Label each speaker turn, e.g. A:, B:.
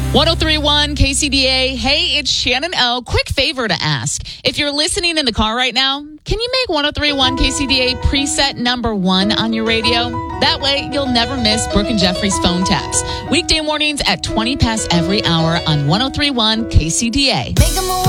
A: 1031 KCDA. Hey, it's Shannon O. Quick favor to ask. If you're listening in the car right now, can you make 1031 KCDA preset number 1 on your radio? That way, you'll never miss Brooke and Jeffrey's phone taps. Weekday mornings at 20 past every hour on 1031 KCDA.